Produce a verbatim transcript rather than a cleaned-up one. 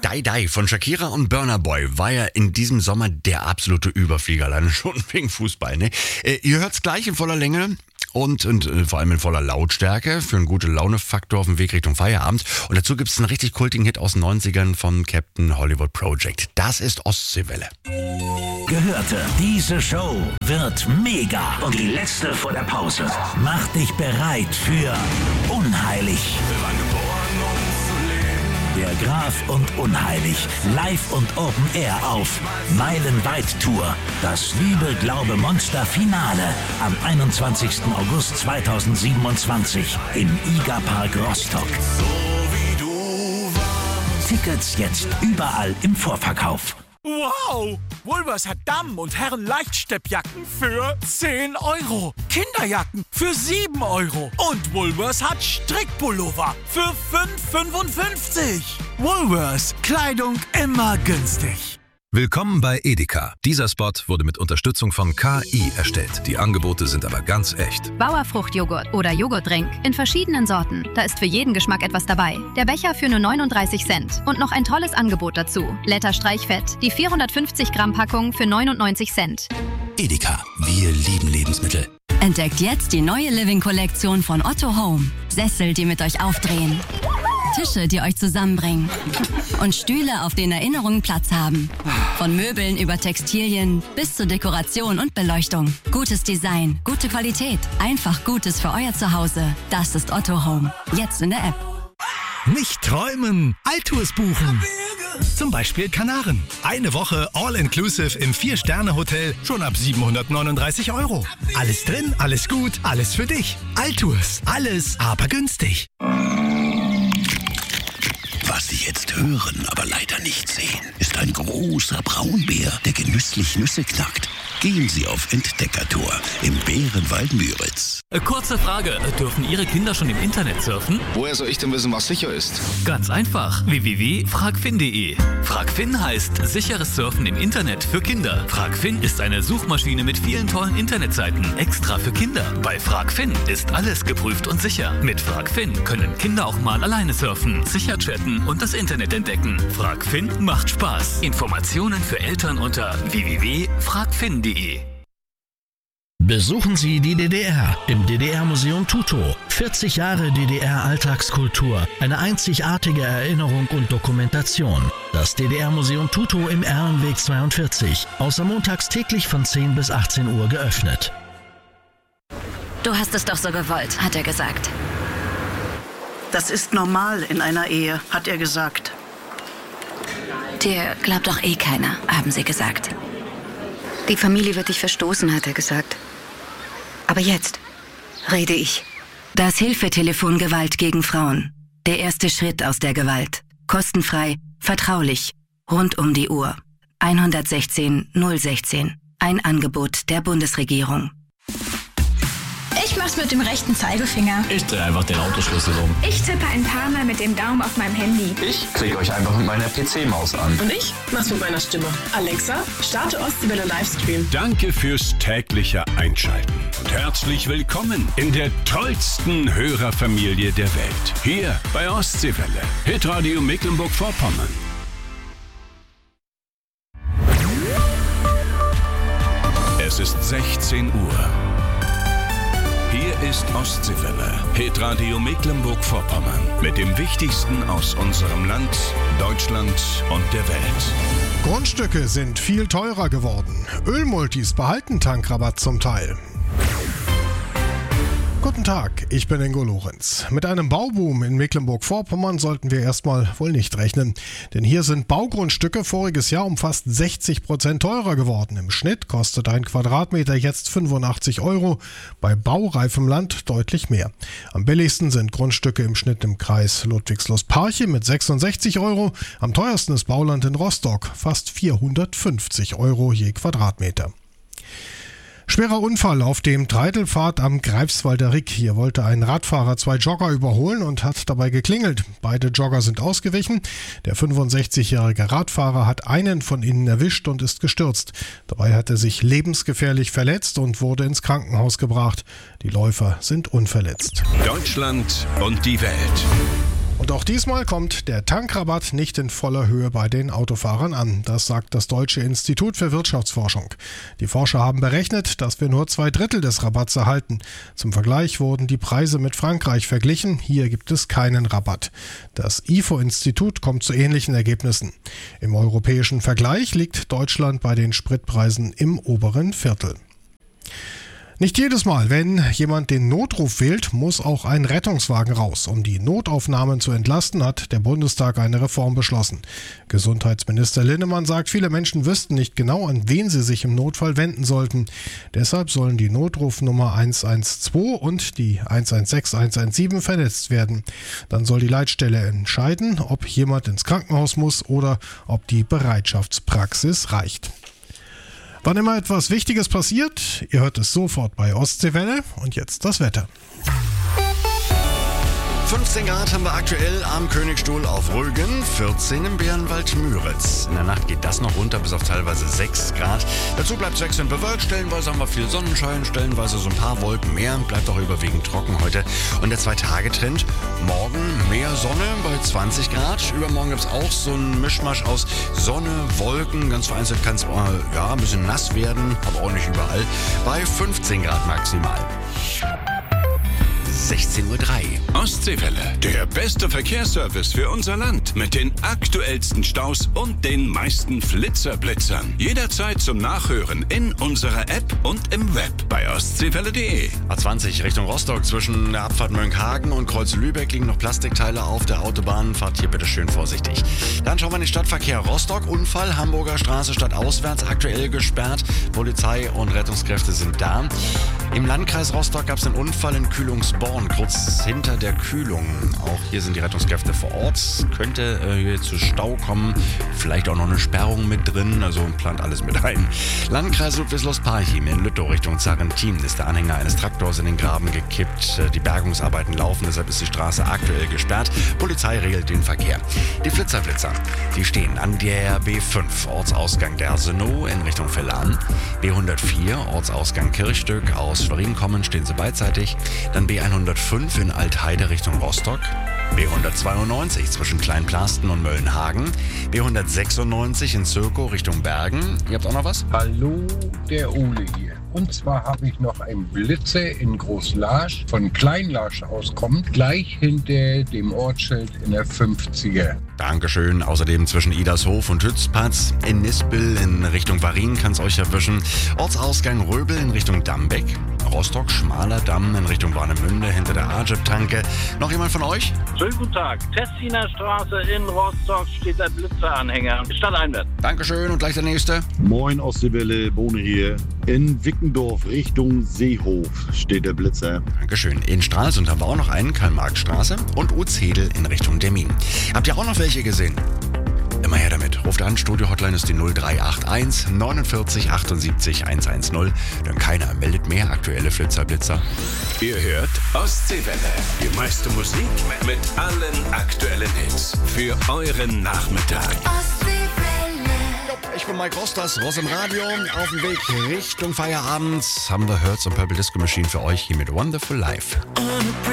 Die Die von Shakira und Burna Boy war ja in diesem Sommer der absolute Überflieger, alleine schon wegen Fußball. Ne? Äh, ihr hört's gleich in voller Länge. Und, und äh, vor allem in voller Lautstärke für einen guten Laune-Faktor auf dem Weg Richtung Feierabend. Und dazu gibt es einen richtig kultigen Hit aus den neunzigern vom Captain Hollywood Project. Das ist Ostseewelle. Gehörte, diese Show wird mega. Und die letzte vor der Pause. Mach dich bereit für Unheilig. Der Graf und Unheilig. Live und Open Air auf Meilenweit Tour. Das Liebe, Glaube, Monster Finale am einundzwanzigsten August zweitausendsiebenundzwanzig im Iga Park Rostock. Tickets jetzt überall im Vorverkauf. Wow! Woolworths hat Damen- und Herren-Leichtsteppjacken für zehn Euro. Kinderjacken für sieben Euro. Und Woolworths hat Strickpullover für fünf fünfundfünfzig. Woolworths. Kleidung immer günstig. Willkommen bei Edeka. Dieser Spot wurde mit Unterstützung von K I erstellt. Die Angebote sind aber ganz echt. Bauerfruchtjoghurt oder Joghurtdrink in verschiedenen Sorten. Da ist für jeden Geschmack etwas dabei. Der Becher für nur neununddreißig Cent. Und noch ein tolles Angebot dazu. Letter Streichfett, die vierhundertfünfzig Gramm Packung für neunundneunzig Cent. Edeka, wir lieben Lebensmittel. Entdeckt jetzt die neue Living-Kollektion von Otto Home. Sessel, die mit euch aufdrehen. Tische, die euch zusammenbringen. Und Stühle, auf denen Erinnerungen Platz haben. Von Möbeln über Textilien bis zur Dekoration und Beleuchtung. Gutes Design, gute Qualität. Einfach Gutes für euer Zuhause. Das ist Otto Home. Jetzt in der App. Nicht träumen, Alltours buchen. Zum Beispiel Kanaren. Eine Woche All-Inclusive im Vier-Sterne-Hotel schon ab siebenhundertneununddreißig Euro. Alles drin, alles gut, alles für dich. Alltours, alles aber günstig. Was Sie jetzt hören, aber leider nicht sehen, ist ein großer Braunbär, der genüsslich Nüsse knackt. Gehen Sie auf Entdeckertour im Bärenwald Müritz. Kurze Frage, dürfen Ihre Kinder schon im Internet surfen? Woher soll ich denn wissen, was sicher ist? Ganz einfach, w w w punkt fragfin punkt de. Fragfin heißt sicheres Surfen im Internet für Kinder. Fragfin ist eine Suchmaschine mit vielen tollen Internetseiten, extra für Kinder. Bei Fragfin ist alles geprüft und sicher. Mit Fragfin können Kinder auch mal alleine surfen, sicher chatten und das Internet entdecken. Fragfin macht Spaß. Informationen für Eltern unter w w w punkt fragfin punkt de. Besuchen Sie die D D R im D D R-Museum Tutow. vierzig Jahre D D R-Alltagskultur, eine einzigartige Erinnerung und Dokumentation. Das D D R-Museum Tutow im Erlenweg zweiundvierzig, außer montags täglich von zehn bis achtzehn Uhr geöffnet. Du hast es doch so gewollt, hat er gesagt. Das ist normal in einer Ehe, hat er gesagt. Dir glaubt doch eh keiner, haben sie gesagt. Die Familie wird dich verstoßen, hat er gesagt. Aber jetzt rede ich. Das Hilfetelefon Gewalt gegen Frauen. Der erste Schritt aus der Gewalt. Kostenfrei, vertraulich, rund um die Uhr. hundertsechzehn null sechzehn. Ein Angebot der Bundesregierung. Ich mach's mit dem rechten Zeigefinger. Ich drehe einfach den Autoschlüssel um. Ich tippe ein paar Mal mit dem Daumen auf meinem Handy. Ich klicke euch einfach mit meiner P C-Maus an. Und ich mach's mit meiner Stimme. Alexa, starte Ostseewelle Livestream. Danke fürs tägliche Einschalten. Und herzlich willkommen in der tollsten Hörerfamilie der Welt. Hier bei Ostseewelle. Hitradio Mecklenburg-Vorpommern. Es ist sechzehn Uhr. Hier ist Ostseewelle, Hitradio Mecklenburg-Vorpommern, mit dem Wichtigsten aus unserem Land, Deutschland und der Welt. Grundstücke sind viel teurer geworden. Ölmultis behalten Tankrabatt zum Teil. Guten Tag, ich bin Ingo Lorenz. Mit einem Bauboom in Mecklenburg-Vorpommern sollten wir erstmal wohl nicht rechnen. Denn hier sind Baugrundstücke voriges Jahr um fast sechzig Prozent teurer geworden. Im Schnitt kostet ein Quadratmeter jetzt fünfundachtzig Euro, bei baureifem Land deutlich mehr. Am billigsten sind Grundstücke im Schnitt im Kreis Ludwigslust-Parchim mit sechsundsechzig Euro. Am teuersten ist Bauland in Rostock, fast vierhundertfünfzig Euro je Quadratmeter. Schwerer Unfall auf dem Treitelpfad am Greifswalder Rick. Hier wollte ein Radfahrer zwei Jogger überholen und hat dabei geklingelt. Beide Jogger sind ausgewichen. Der fünfundsechzigjährige Radfahrer hat einen von ihnen erwischt und ist gestürzt. Dabei hat er sich lebensgefährlich verletzt und wurde ins Krankenhaus gebracht. Die Läufer sind unverletzt. Deutschland und die Welt. Und Und auch diesmal kommt der Tankrabatt nicht in voller Höhe bei den Autofahrern an. Das sagt das Deutsche Institut für Wirtschaftsforschung. Die Forscher haben berechnet, dass wir nur zwei Drittel des Rabatts erhalten. Zum Vergleich wurden die Preise mit Frankreich verglichen. Hier gibt es keinen Rabatt. Das I F O-Institut kommt zu ähnlichen Ergebnissen. Im europäischen Vergleich liegt Deutschland bei den Spritpreisen im oberen Viertel. Nicht jedes Mal, wenn jemand den Notruf wählt, muss auch ein Rettungswagen raus. Um die Notaufnahmen zu entlasten, hat der Bundestag eine Reform beschlossen. Gesundheitsminister Linnemann sagt, viele Menschen wüssten nicht genau, an wen sie sich im Notfall wenden sollten. Deshalb sollen die Notrufnummer eins eins zwei und die eins eins sechs eins eins sieben vernetzt werden. Dann soll die Leitstelle entscheiden, ob jemand ins Krankenhaus muss oder ob die Bereitschaftspraxis reicht. Wann immer etwas Wichtiges passiert, ihr hört es sofort bei Ostseewelle. Und jetzt das Wetter. fünfzehn Grad haben wir aktuell am Königstuhl auf Rügen, vierzehn im Bärenwald Müritz. In der Nacht geht das noch runter bis auf teilweise sechs Grad. Dazu bleibt es wechselnd bewölkt, stellenweise haben wir viel Sonnenschein, stellenweise so ein paar Wolken mehr. Bleibt auch überwiegend trocken heute. Und der Zwei-Tage-Trend, morgen mehr Sonne bei zwanzig Grad. Übermorgen gibt es auch so einen Mischmasch aus Sonne, Wolken. Ganz vereinzelt kann es äh, ja, ein bisschen nass werden, aber auch nicht überall. Bei fünfzehn Grad maximal. sechzehn Uhr drei. Ostseewelle, der beste Verkehrsservice für unser Land. Mit den aktuellsten Staus und den meisten Flitzerblitzern. Jederzeit zum Nachhören in unserer App und im Web bei ostseewelle punkt de. A zwanzig Richtung Rostock. Zwischen der Abfahrt Mönckehagen und Kreuz Lübeck liegen noch Plastikteile auf der Autobahn. Fahrt hier bitte schön vorsichtig. Dann schauen wir in den Stadtverkehr. Rostock, Unfall, Hamburger Straße stadtauswärts, aktuell gesperrt. Polizei und Rettungskräfte sind da. Im Landkreis Rostock gab es einen Unfall in Kühlungsborn, kurz hinter der Kühlung. Auch hier sind die Rettungskräfte vor Ort. Könnte äh, hier zu Stau kommen, vielleicht auch noch eine Sperrung mit drin, also plant alles mit rein. Landkreis Ludwigslust-Parchim in Lüttow Richtung Zarrentin ist der Anhänger eines Traktors in den Graben gekippt. Die Bergungsarbeiten laufen, deshalb ist die Straße aktuell gesperrt. Polizei regelt den Verkehr. Die Flitzerblitzer, die stehen an der B fünf, Ortsausgang Dersenow in Richtung Vellan. B hundertvier, Ortsausgang Kirchstück, aus Schwerin kommen, stehen sie beidseitig. Dann B hundertfünf in Altheide Richtung Rostock. B hundertzweiundneunzig zwischen Kleinplasten und Möllenhagen. B hundertsechsundneunzig in Zirkow Richtung Bergen. Ihr habt auch noch was? Hallo, der Ole hier. Und zwar habe ich noch einen Blitzer in Großlarsch, von Kleinlarsch aus kommt, gleich hinter dem Ortsschild in der fünfziger. Dankeschön. Außerdem zwischen Idershof und Hützpatz, in Nispel in Richtung Varin kann es euch erwischen. Ortsausgang Röbel in Richtung Dambeck. Rostock, schmaler Damm in Richtung Warnemünde hinter der Ajib-Tanke. Noch jemand von euch? Schönen guten Tag. Tessiner Straße in Rostock steht der Blitzeranhänger. Stadteinwärts. Dankeschön und gleich der nächste. Moin Ostseewelle, Bohne hier. In Wickendorf Richtung Seehof steht der Blitzer. Dankeschön. In Stralsund haben wir auch noch einen, Karl-Marx-Straße und Uzedel in Richtung Demmin. Habt ihr auch noch welche gesehen? Immer her damit. Ruft an, Studio-Hotline ist die null drei acht eins neunundvierzig achtundsiebzig hundertzehn. Denn keiner meldet mehr aktuelle Flitzerblitzer. Ihr hört Ostseewelle. Die meiste Musik mit allen aktuellen Hits. Für euren Nachmittag. Ich bin Mike Rosters, Ross im Radio. Auf dem Weg Richtung Feierabend haben wir Hertz und Purple Disco Machine für euch hier mit Wonderful Life.